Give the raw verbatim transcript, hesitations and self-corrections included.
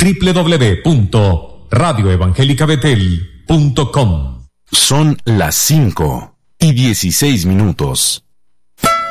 doble u doble u doble u punto radio evangélica betel punto com. Son las cinco y dieciséis minutos.